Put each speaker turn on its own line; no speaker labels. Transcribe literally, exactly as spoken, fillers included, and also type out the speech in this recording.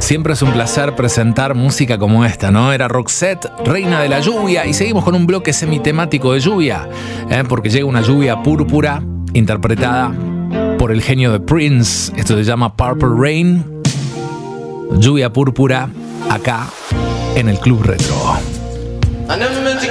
Siempre es un placer presentar música como esta, ¿no? Era Roxette, Reina de la Lluvia, y seguimos con un bloque semitemático de lluvia, ¿eh? Porque llega una lluvia púrpura interpretada por el genio de Prince. Esto se llama Purple Rain. Lluvia púrpura acá en el Club Retro.
I never meant to